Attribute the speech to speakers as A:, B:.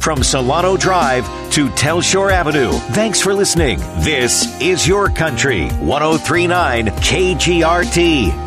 A: from Solano Drive to Telshore Avenue. Thanks for listening. This is Your Country, 103.9 KGRT.